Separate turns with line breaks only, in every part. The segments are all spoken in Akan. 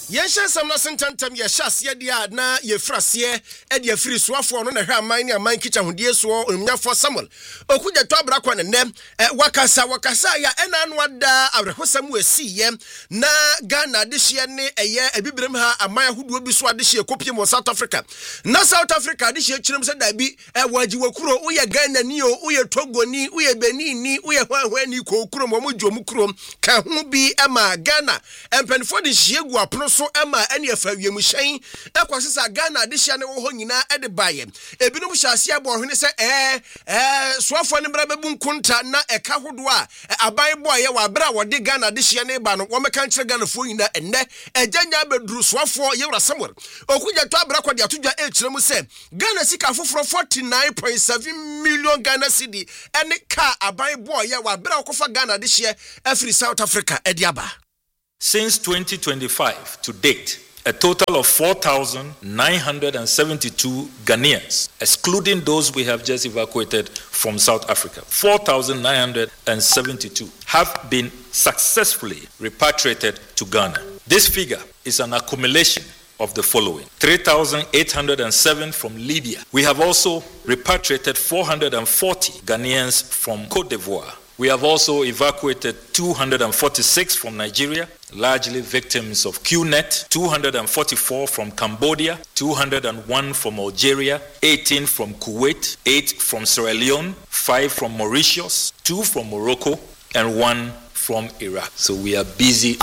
Yensha samna sentantam ye hyase dia na ye frase e dia firi soafo no na hwa aman ne aman kicha hodie so onumnyafo Samuel okuja to abra kwa ne wakasa ya ena no ada abrehosam wesiye na Ghana de hye ne eye abibrem ha aman ahodo bi so ade hye kopie mo South Africa na South Africa de hye kirem se da bi waji wakuro uye Ghana ni o uye Togo ni uye Benin ni uye hwanhwan ni ko kuro mo dwom kuro ka ho bi ema Ghana empenfo de hye gu apono so ema ene afawiemu hyen ekwasesa Ghana de hye ne wo ho nyina ede baye ebinum hyase abohwene se soafo ne bra bebu nkunta na eka hodo a aban boye wa bra wode Ghana de hye ne ba no wo meka nkyere Ghana fo nyina enne ejanya beduru soafo yewra Samuel okuja to abra kwade atodwa ekirem se Ghana sika foforo 49.7 million Ghana cedi ene ka aban boye wa bra kofa Ghana de hye afri South Africa ediaba.
Since 2025 to date, a total of 4,972 Ghanaians, excluding those we have just evacuated from South Africa, 4,972 have been successfully repatriated to Ghana. This figure is an accumulation of the following: 3,807 from Libya. We have also repatriated 440 Ghanaians from Cote d'Ivoire. We have also evacuated 246 from Nigeria, largely victims of QNet, 244 from Cambodia, 201 from Algeria, 18 from Kuwait, 8 from Sierra Leone, 5 from Mauritius, 2 from Morocco, and 1 from Iraq. So we are busy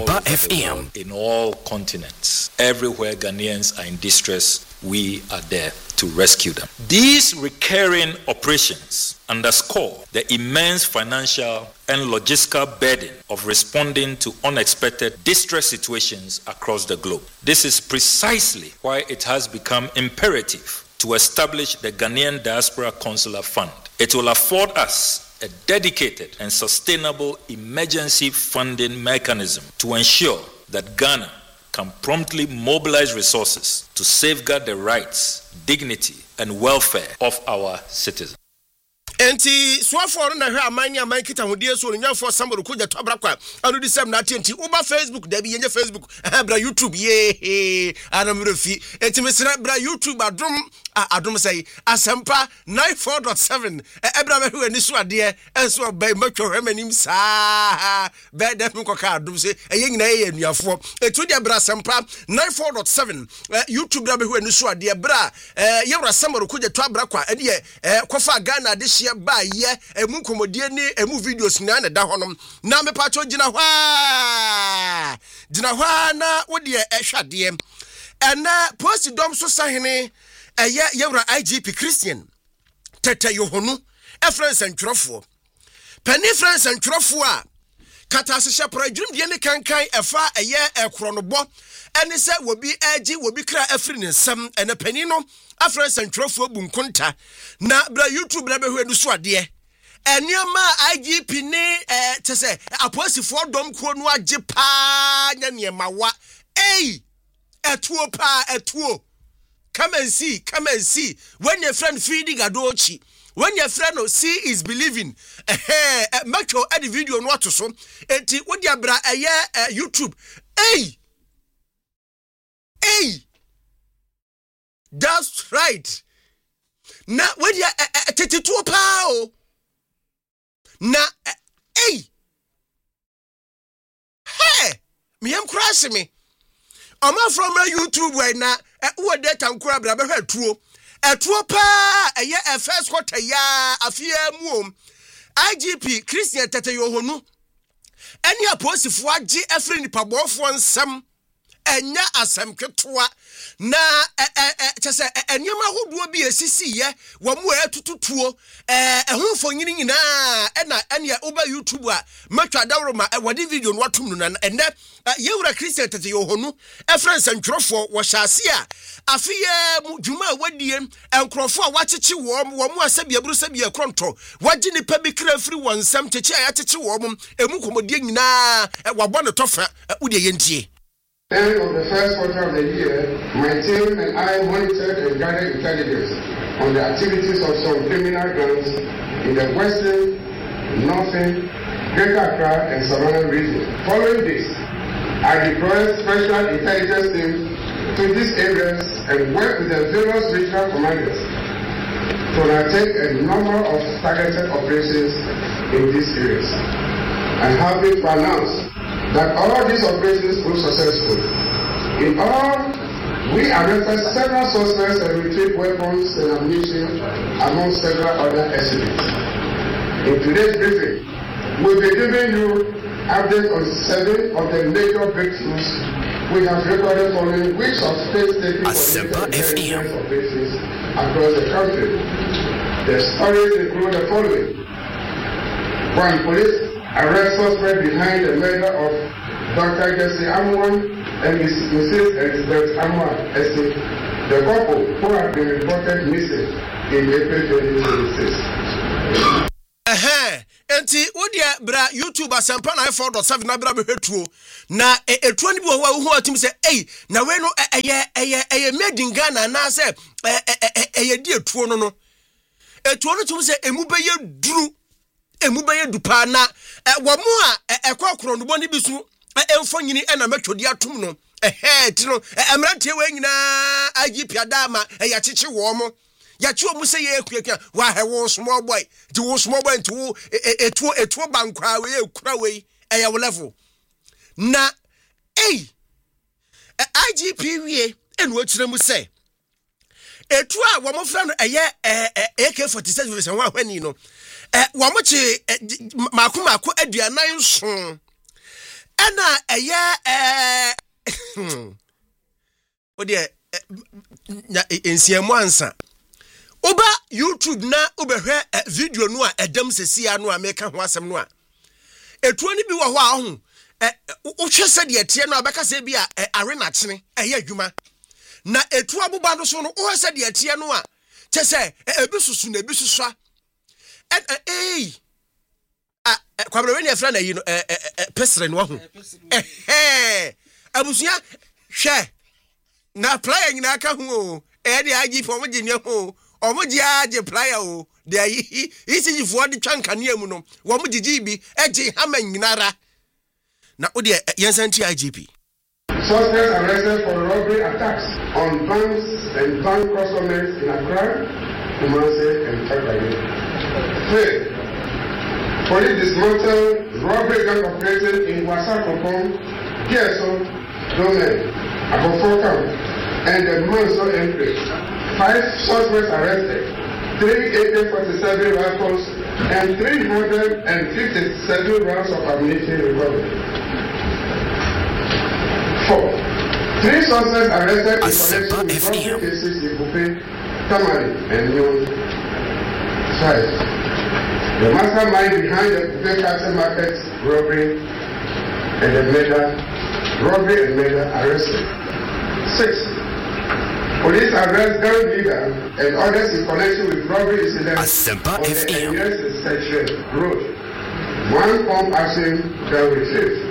in all continents. Everywhere Ghanaians are in distress, we are there to rescue them. These recurring operations underscore the immense financial and logistical burden of responding to unexpected distress situations across the globe. This is precisely why it has become imperative to establish the Ghanaian Diaspora Consular Fund. It will afford us a dedicated and sustainable emergency funding mechanism to ensure that Ghana can promptly mobilize resources to safeguard the rights, dignity, and welfare of our citizens.
Enti soafo na hwe amani kita hodie so nyafo Samuel kuja to abrakwa anu disem na enti uba Facebook da bi yenye Facebook bra YouTube ye anamrefi enti mesra bra YouTube adum say asempa 94.7 ebra me hwe ni so ade enso ba matwo hwemanim saa ba da me koka adum say eye nyina ye nuafo etu de bra asempa 94.7 YouTube bra me hwe ni so ade bra yewra Samuel kuja to abrakwa ede kofa Ghana de ba ye emu komodie ni emu videos na na da honom na me pacho gina hwa na wode ehwade ena post dom so sahene eye yewra IGP Christian tete yohonu efrens antwerofo pani frens antwerofo a kata sehye projum die ne kankan efa eye ekronobo ene se wobi agi wobi kra afri ne nsam ene pani no afra santwerofo bunkunta na bra YouTube na behwe nu so ade eniama IGP ne tese aposifo dom kro nu age pa nya ne mawa etuo pa etuo come and see when your friend feeding adochi when your friend see is believing make your edit video no to so enti wo dia bra YouTube that's right. Na when you tetetuo pa o. Na me am crash me. Oma from YouTube right now. Wo data nkura bra be hwatuo. Etuo pa first quarter ya afia mu. IGP Christian Tete Yohonu. Eni aposifo age efre nipa bofo nsam. Enya asem ketwa na chese enyema hoduo bi esisi ye wo mu etututuo ehunfo nyini nyina ene oba YouTube a matwa dawro ma wadi video no watum no na enne yewura Christian Tete Yohonu efrens antwerofo wo hyase a afiye djuma wadie enkrofo a wacheche wo mu asabia buru sabia kronto wagi nipa bi kra firi wonsam cheche a yacheche wo mu emu komodie nyina wabɔ no tofa udi yentie.
End of the first quarter of the year, my team and I monitored and gathered intelligence on the activities of some criminal gangs in the western, northern, Greater Accra and surrounding regions. Following this, I deploy special intelligence teams to these areas and work with the various regional commanders to undertake a number of targeted operations in these areas. I'm happy to announce that all these operations were successful. In all, we arrested several suspects and retrieved weapons and ammunition among several other exhibits. In today's briefing, we'll be giving you updates on 7 of the major breakthroughs we have recorded following weeks of painstaking intelligence operations across the country. The stories include the following. 1. Police arrest suspect behind the murder of Dr. Jesse Amwan and Mrs. Elizabeth Amwan, the couple who have been reported missing in April 2026.
Enti wodia bra YouTube asempa 94.7 na bra behetuo na etuo ni bi ho hu atim se na we no eye made in Ghana na se eye di etuo no etuo no tum se emu beye dupa na wo mu a ekokoro no boni bisu emfo nyini na matwodi atom no ti no emrante we nyina IGP adama ya chichi wo mo ya chi omu se ye ekuekua wa he wo small boy ti wo small boy ti wo etuo bankwa we ekura we eye wo level na IGP wie enu akire mu se etu a wo mo fra no eye AK47 verse 1 hwani no wo mo chi mako aduanan so ena eye ode na ensiamu ansa oba YouTube na obehwe video no a edam sesia no a meka ho asem no a etuo ni bi wo ho a ho uhwe se de tie no abeka se bi a arena chene eye adwuma na etuo abuba no so no uhwe se de tie no a che se ebisusu na ebisusua kwabra we ne fra na yi no pesre no ho abusuya hwe na player nyina ka ho de agi fo mo gine ho omoji aje player o de yi isi fo de twanka ne amu no wo mo gigi bi eje hama nyinara na odi yensanti IGP.
Suspects arrested for robbery attacks on banks and bank customers in Accra, Kumasi and Takoradi. 3. Police dismantled robbery gang operation in Wasakopong, Kieso, Dome, Abofokam, and the Manso entry. 5 suspects arrested, 3 AK-47 rifles, and 357 rounds of ammunition recovered. 4. 3 suspects arrested in connection with robbery cases in Bupe, Tamale, and Nyon. 5. The mastermind behind the Bupe Castle Market robbery and the murder arrested. 6. Police arrest gang leader and others in connection with robbery incidents on the Enyes Section Road. 1 pump action gun retrieved.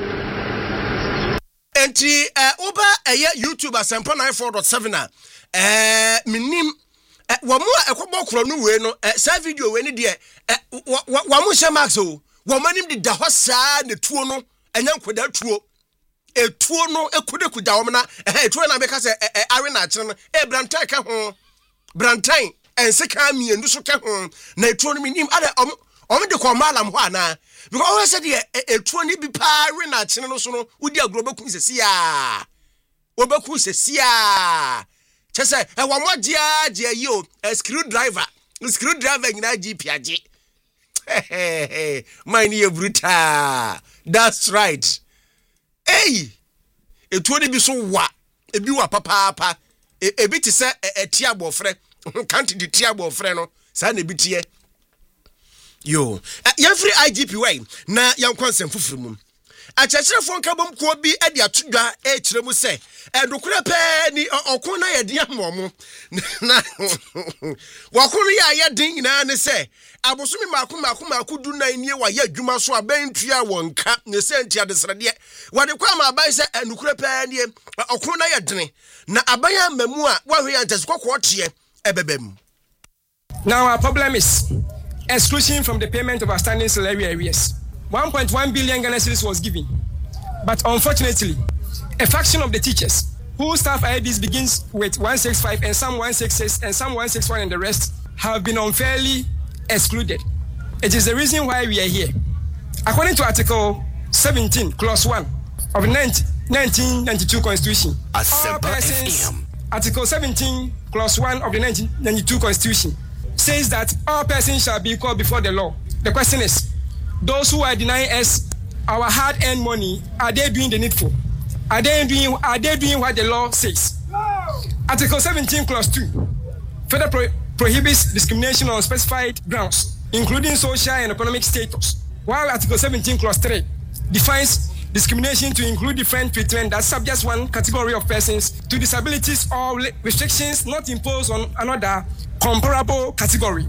Enti oba YouTube asempa 94.7 minim wo mu ekobo kro no we no sa video we ni de wo mu shemax o wo manim de da hosa ne tuo no enya nkoda tuo etuo no ekudekuda wo na etuo na beka se are na akire no brantan ka ho brantan enseka miendu so ka ho na etuo no minim ada om de ko malam ho ana because always said etuo ni bi pa are na akire no so no udi agro beku sesia obeku sesia chese wo mogia yi o screwdriver nyina GP age mine ye brutal. That's right. Etuo ni bi so wa ebi wa papa ebi ti se etia bofre can't di tia bofre no sa na bi tie yo ya free IGP way na yan konsem fufuru mu achachirefo nka bom ko bi ade atodwa kire mu se ndokura pe ni okon na ye dia momo na wakon ya ye din nyina ne se abosumi maku du na nie wa ye adwuma so abentua wonka ne se ntia de srede wade kwa ma aban se ndokura pe ni okon na ye dene na aban amamu a wahwe ya ntesikoko tie ebebem.
Now our problem is exclusion from the payment of outstanding salary arrears. 1.1 billion Ghana cedis was given, but unfortunately, a fraction of the teachers whose staff IDs begins with 165 and some 166 and some 161 and the rest have been unfairly excluded. It is the reason why we are here. According to Article 17, Clause 1 of the 1992 Constitution, all persons, Article 17, Clause 1 of the 1992 Constitution says that all persons shall be equal before the law. The question is, those who are denying us our hard-earned money, are they doing the needful? Are they doing what the law says? Article 17, Clause 2 further prohibits discrimination on specified grounds, including social and economic status, while Article 17, Clause 3 defines discrimination to include different treatment that subjects one category of persons to disabilities or restrictions not imposed on another comparable category.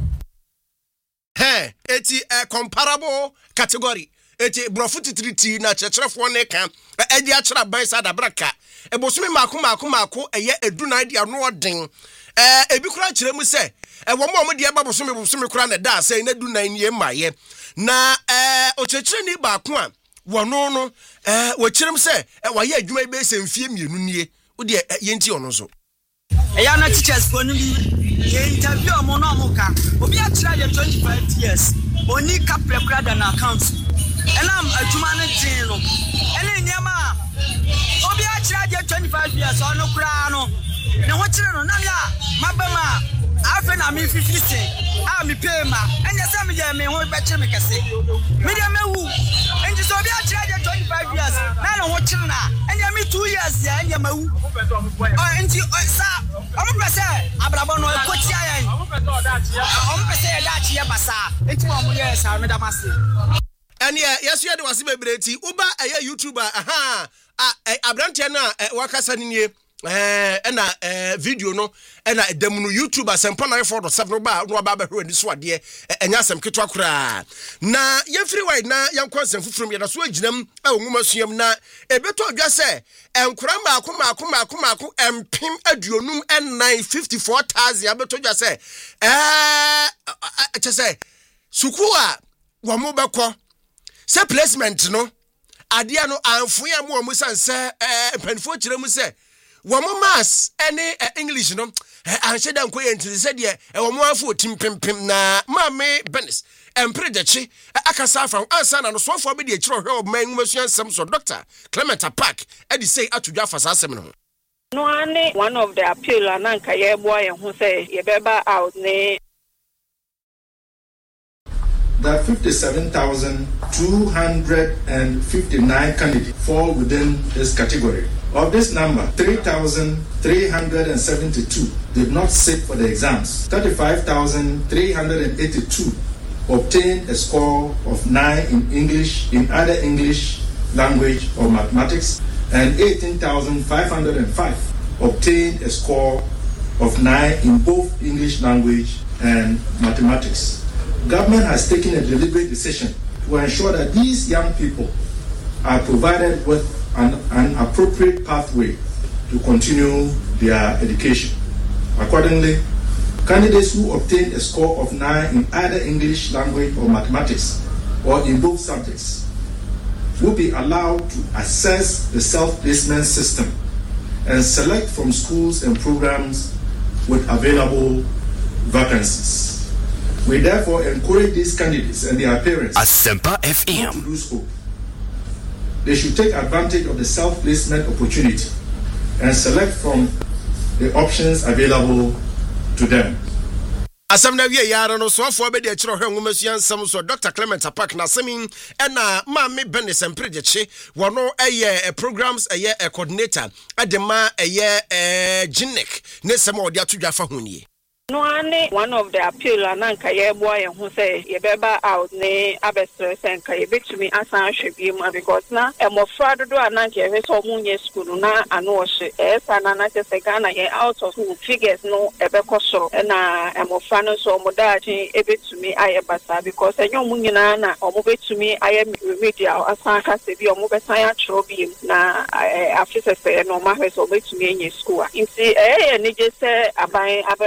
Hey, it's a comparable category. Eti brofuti triti na chechrefo ne kan edi achra ban sa da braka e bosumi mako eye eduna dia no odin ebi kura kire mu se e wo mo de eba bosumi kura na da se na duna nie maye na o chechire ni ba ko a wono no wo kirem se wa ye adwuma be se mfie mienu nie wo de ye nti ono so
eya na teachers for no bi ye interview omo no omo ka obi achira ye 25 years oni ka prekura da na account Elam ajumane jeno. Ele nyama. Obi achira je 25 years ono kura no. Na ho chire no na ya mabama. Afa na me 50. Ah me pay ma. Enya se me je me ho be chire me kase. Me de mewu. Enji so obi achira je 25 years. Na no ho chire na. Enya me 2 years ya enya mewu. Oh enji sa. Omo pese abrabo no ekotia yan. Omo pese ya dachi ya basa. Enti mo ye sa me da mase.
And yes, you had was celebrity. Uba a YouTuber, Abrantia wakasa niye and video no and a demo YouTuber some pana for the 7 bar no baba who this one dear and yasam kitwa kra. Na ye free wide na young consent from your switch them a woman na a beto just say and krama kuma and pim adionum and 954,000 abeto just say just say sukua wamobako se placement no adia no anfoya mo amusan se panfo kire mu se wo mo mass any English no anhye da nkoye ntise se de wo mo afo timpempem na mame benis empredechi akasa afan ansa na no sofo be de kire hwe man ngumasua nsem so Dr. Clement Park edi say atudwa fasa asem no
no ane one of the appeal ananka ye boy hu say ye beba out ne
that 57,259 candidates fall within this category. Of this number, 3,372 did not sit for the exams. 35,382 obtained a score of 9 in English, in either English language or mathematics, and 18,505 obtained a score of 9 in both English language and mathematics. Government has taken a deliberate decision to ensure that these young people are provided with an appropriate pathway to continue their education. Accordingly, candidates who obtain a score of 9 in either English language or mathematics or in both subjects will be allowed to access the self-placement system and select from schools and programs with available vacancies. We therefore encourage these candidates and their parents
Asempa FM
to do so. They should take advantage of the self-placement opportunity and select from the options available to them.
Asam na wie yara no so afo be de kire hwe ngumasua nsem so Dr. Clement Park na semin na mame benis empredechi wono eye programs eye coordinator adema eye Ginek ne sem odi atudwa fa honie.
No ane one of the appeal ananka ye boy hu say ye beba out ne abestre senka ye betumi asan hwebi mu because na emofra dodo ananka ye so munye school na ano hye esa na na se Ghana ye out of school figures no ebeko so na emofra no so modachi ebetumi aye basa because enyo munyina na omo betumi aye remedial asan ka se bi omo besan ya chro bi na afise se no ma hwe so betumi enye school nti ni je se aban aba out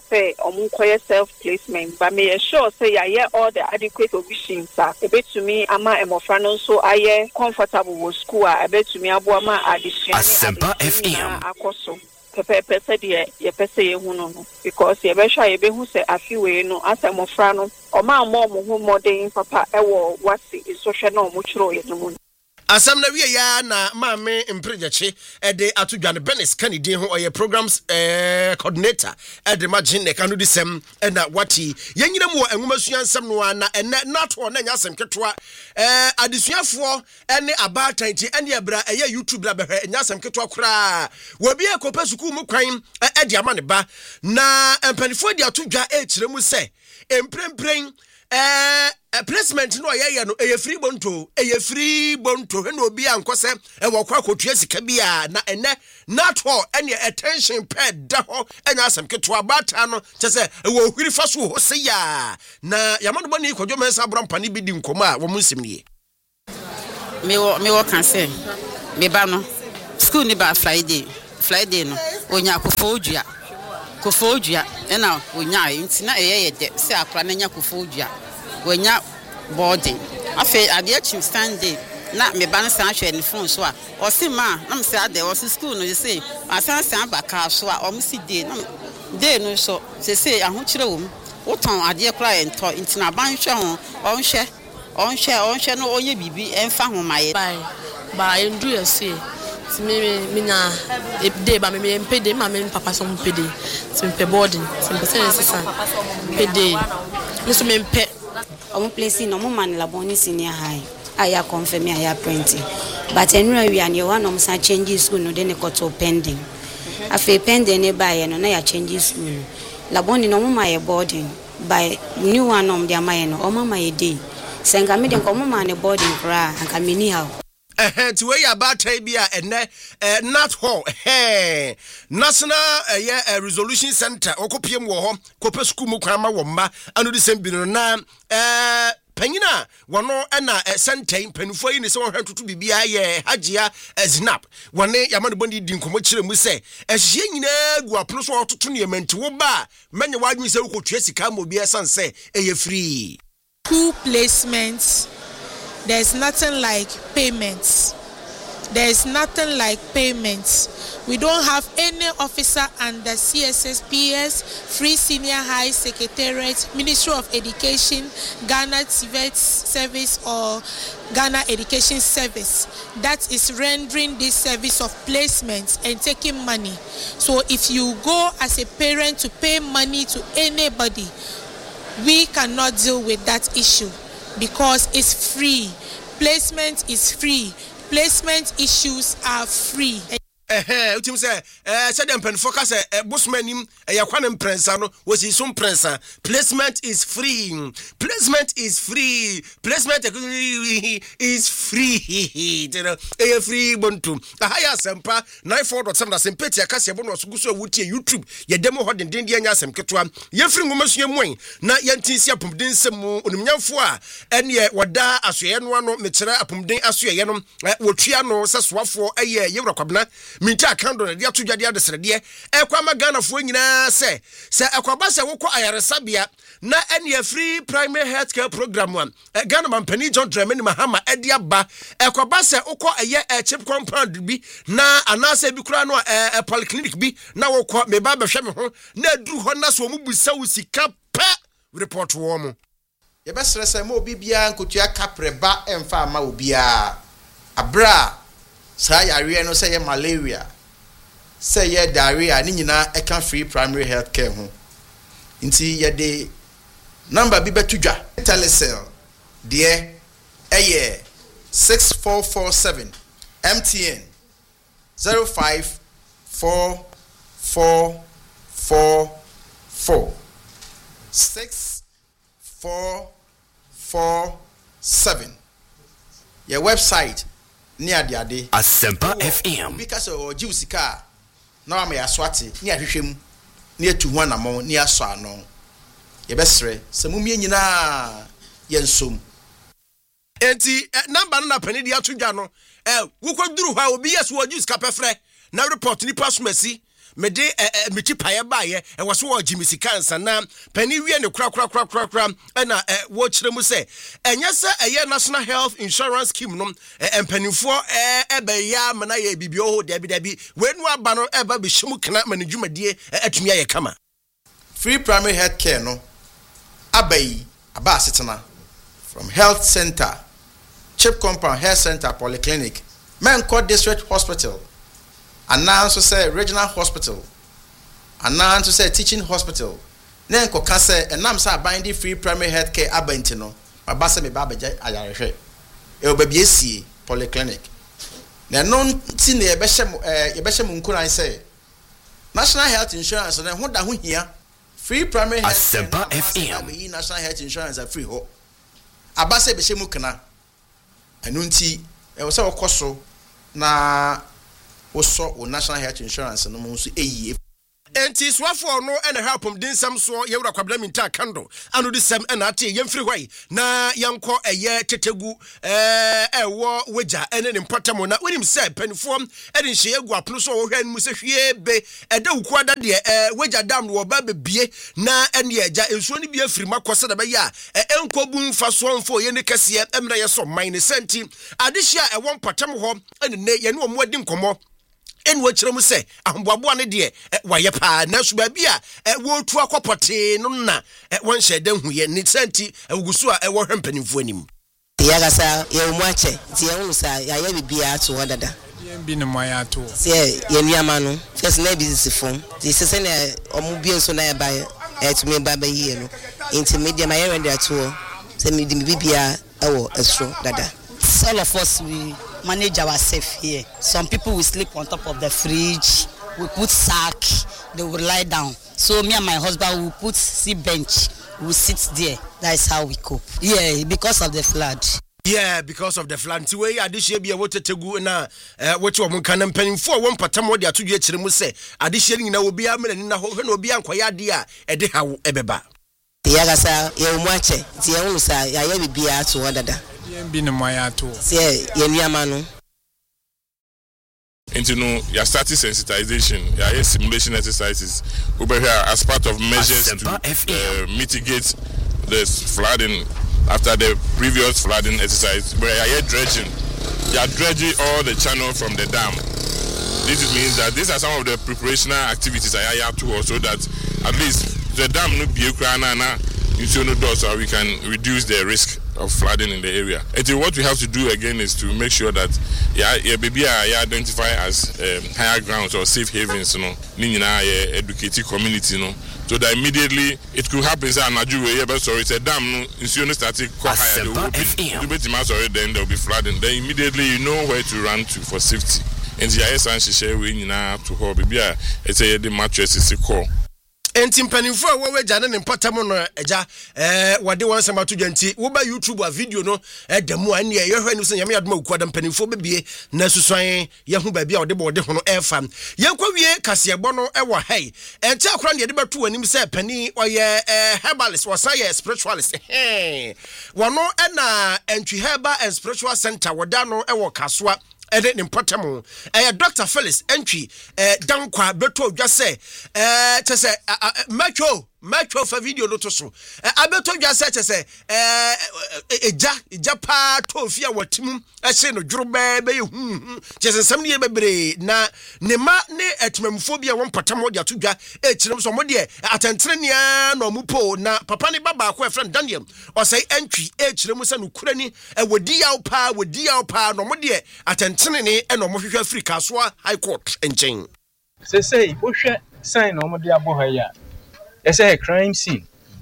say omunkoye self placement but me sure say ya all the adequate provisions ebetumi ama emofra no so aye comfortable with school ebetumi abo ama additional
Asempa FM
akoso pepe said ye pese ye hu no because ye be sure ye be hu say afiwe no asemofra no o ma mo hu modern papa ewo wasi social no mo chiro ye no.
Asam na wie ya na maame mprejache de atodwane Benes Kennedy ho oye programs coordinator de magine kanu disem na wati yenyina mu enwumasua nsem no na ene nato na nyasem ketwa adesuafo ene abatanti ene abra YouTube la behwe nyasem ketwa kura wobi ekopa suku mu kwan de ama ne ba na empanifo de atodwa kire mu se emprempren placement no ye no free bonto eno obi ankose wo kwa kotua sika bia na ene nato ene attention paid da ho enya asem keto abata no chese wo hwiri fa so ho se ya na yamado bani kwadwo mensa brampane bi di nkomo a wo munsim nie
me wo kan se me ba no school ni ba Friday no onya kofo odua ena onya nti na eye de se akra na nya kofo odua onya boarding afi ade chim Sunday na me ban san hwe ni phone so a o si ma na me se ade o si school no you say asan san baka so a o me si day na day no so se aho kire wo mu wo ton ade kra ento nti na ban hwe ho on hwe no oye bibi emfa ho maye
ba endu ye se me na day ba me pede ma me papa so me pede me pe boarding me se sesa pede me so me pe
omo place no mo man Labone senior high aya confirm aya printing but enura wi an ye one om sa change school no de ne koto pending afi pending ne ba ye no na ya change school Labone no mo ma ye boarding by new one om dia ma ye no o ma ye day senga me de ko mo ma ne boarding kra anka me ni how
ti we ya ba tai bia ene not ho national resolution center okopiem wo ho kope school mu kwan ma wo mma anu de sem bi no na panyina wono na center panufo yi ne se wo hwantutu bibia ye hagea snap wone yamane bondi di nkomo kire mu se ehye nyina gu apono so ototo ne menti wo ba menye wadwen se wokotua sika ma obi esanse eye free
school placements. There's nothing like payments. We don't have any officer under CSSPS, Free Senior High Secretariat, Ministry of Education, Ghana TVET Service or Ghana Education Service that is rendering this service of placements and taking money. So if you go as a parent to pay money to anybody, we cannot deal with that issue. Because it's free. Placement is free. Placement issues are free.
Utim say said dem pen focus busmanim yakwan prensa no wosi some prensa placement is free placement is free free bontum ahaya sempa 94.7 na sempeti akase bono osuguso wutie YouTube ye demo ho den dia nya asem ketwa ye free ngomasua muan na yantinsi apomden sem onumnyamfo a ene wada asoye no ano mekere apomden asoye no wotua no sesoafo ye yewrakwabna minta kando na dia todwade adesrede ekwama Ghana fo nyina se ekwaba se wokọ ayaresabia na ene free primary health care program one Ghana mampani John Dramani Mahama edia ba ekwaba se wokọ chip compound bi na anase bi kura no polyclinic bi na wokọ me ba behwe me ho na aduru ho na so mu busa usika pa report wo mo
ye besere se mo obi bia nkotua kapreba emfa ama obia abra sa yare no say malaria say ye diarrhea ni nyina e can free primary health care ho nti ye de number bi betudwa telecell de 6447 MTN 054444 6447 your website ni ade
Asempa FM
because o jiusika na am ya swati ni ahwehwem ni atu ho anamo ni aso ano ye besre samumie nyina yensom
enti number na pani dia todwa no wukwaduru ha obi yeso o jiusika pefre na report ni pasumasi mede meti paye baye e wo so ogimi sika ansa na pani wie ne kra na wo kire mu se enye se eye national health insurance scheme no empanifo ebe ya mana ye bibio ho dabi wenu aba no eba be hyimu kana manadwumadie atumi aye kama
free primary health care no abai aba setena from health center Chip Compound Health Center Polyclinic Menko District Hospital announce say regional hospital announce say teaching hospital nenko ka say enam say binding free primary health care abanti no baba say me baba ayarehwe e obabi esie polyclinic na non ti na ye behye mu nkuran say national health insurance na ho da ho hia free primary health
Asempa FM
national health insurance are free ho abase behye mu kana anunti e wo say okoso na woso o national health insurance no mo so eyi
enti swafo no ene helpum dinsam so yewura kwabla minta kando anu disam ena ate yemfiri hwai na yanko eye tetegu ewo weja ene ne mpotamo na wonim se panifo ene hye egu apono so wo hwan mu se hwie be eda wuku ada de weja dam no ba bebie na ene eja ensuo ne bi afiri makose da be ya enkobu mfa so mfo ye ne kase emra ye so mine senti adehia ewon mpotamo ho ene ne ye ne omo adi nkomo enwo kyerem se ahomboabo ne de waye pa na so ba bia wo tu akopote no na won hye dan huye ni senti awugusu a wo hwempanimfo anim
yaga sa ye mu ache ti ye hu sa ya ye bibia to hodada
ye bi ne moya to
se ye nuama no first na business phone ti se na omu bi enso na ye ba to me ba yi no intermediate my render to se me bibia ewo estro dada.
All of us, we manage ourselves here. Some people will sleep on top of the fridge. We put sack, they will lie down. So me and my husband will put seat bench. We sit there. That is how we cope. Yeah, because of the flood.
Yeah, because of the flood. So we adishie bia wotetegu na wote wo monka na mpanimfo wo mpatam wo de atodwe akire mu se adishie nyina wo bia mena ni na ho na obi ankwaya de a ede hawo ebeba.
Yaga sa ye mu ache ti ye hu sa ya ye bibia to hodada.
Into no, you are starting sensitization, you simulation exercises over here as part of measures to mitigate this flooding after the previous flooding exercise. Where you are dredging, you are dredging all the channel from the dam. This means that these are some of the preparational activities I have to also that at least the dam no be so we can reduce the risk of flooding in the area. And what we have to do again is to make sure that baby identify as higher grounds or safe havens, educated community, so that immediately it could happen. Sorry, it's a dam. Started higher, then there will be flooding. Then immediately you know where to run to for safety. And the IS share we to her baby. It's a mattress is a call.
Enti mpanimfo a wo jane ne mpotamo no eja wode won sama to dwanti wo ba YouTube a video no damu ane ye hwe no se nyame adoma okuada mpanimfo bebie na susuan ye hu ba bia wode bo de ho no efa yenkwa wie kasebo no ewo hai enti akora ne de batu anim se pani oye herbalist wasaye spiritualist wono na entwi herbal and spiritual center woda no ewo kasoa ede ne mpotamo Dr. Felix entwi dankwa beto dwa se tese macho fa video no to so abeto dwa se tese eja pa to fia watim ehye no dwurube be tese nsam ne bebre na ne ma ne etemamfo bia won potamo de atodwa ekirem so mo de atentrenia no mupo na papa ne baba ko friend Daniel o say entwi ekirem se no kurani wodi yaw pa no mo de atentrene eno mo hwehwe Africa so high court enchen
say wo hwe sign no mo de abo ha ya it's a crime scene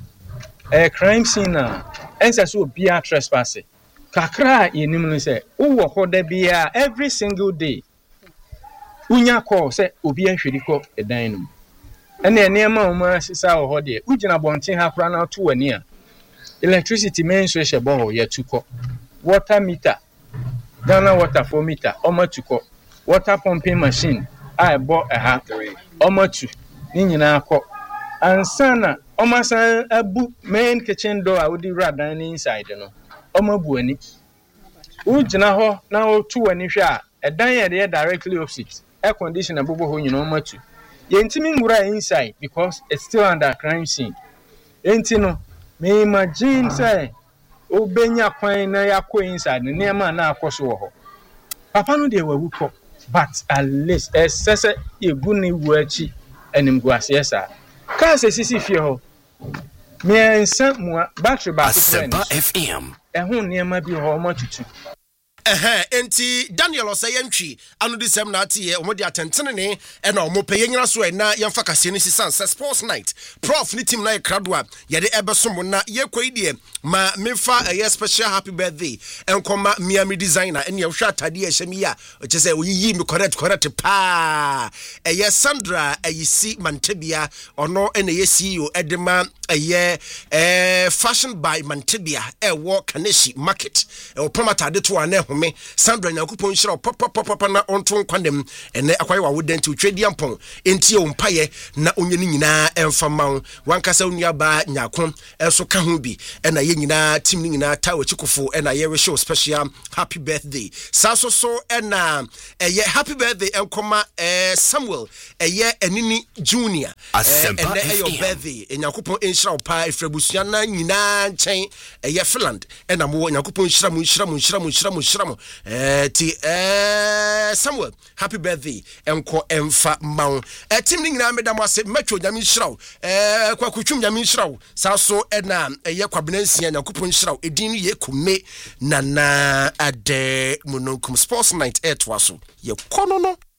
na ensa so bia trespass kakra yenim no say wo ho da bia every single day unya call say obi ahwedi ko edan no ene ma o ma sisa wo ho de ugina bonten ha kra na to wani a electricity main so she bo ye tuko water meter Ghana water for meter omatuko water pumping machine I bought a hat omatu ni nyina akọ ansana omasan abu main kitchen door a wodi radan inside no omabu ani ugina ho na otu ani hwe a edan ye directly opposite air conditioner bobo ho nyina omatu yɛntimi ngura inside because it's still under crime scene enti no me imagine say obenya kwan na yakɔ inside ne nneɛma na akɔso wɔ hɔ papa no de wawu kɔ but at least ɛsɛsɛ yɛgu ne wu akyi animguaseɛ saa kaa sɛ sisi fie hɔ miɛnsa mua battery baako
Asempa FM
ɛho nneɛma bi hɔ ɔmo atutu
enti Daniel Osayentwi anu di sem na atiye omo di atentene ne na omo peye nyina so na yemfa kase ne sisan sports night prof ni team na ekradwa ye de ebesom na ye kwai ma mefa a special happy birthday enkoma Miami designer ene ye hwa atade ye hyemi ya o che se oyiyi mi correct pa eye Sandra ayisi Mantebia ono ene ye CEO edema eye fashion by Mantebia wo Kaneshi market o promatade to ane me Sandra Nyakupon shira pop na onto kwandem ene akwaye wa wodenti utwedi ampon enti o mpaye na onye ni nyina emfa mawo wankasa onua ba nyakon enso ka ho bi ena ye nyina team ni nyina tawo chikofo ena ye show special happy birthday saso so ena eye happy birthday enkoma Samuel eye enini junior ene eyo birthday Nyakupon enshira pa efrabusua na nyina nchen eye Finland ena mo Nyakupon shira mo ti Samuel happy birthday enko emfa mawo team ni nyina medam ase matcho nyame nhyiraw kwa kutwum nyame nhyiraw saso ena eye kwabenansia Nyakupon nhyiraw edin ye kume nana ade mononkum sports night etwaso ye kono no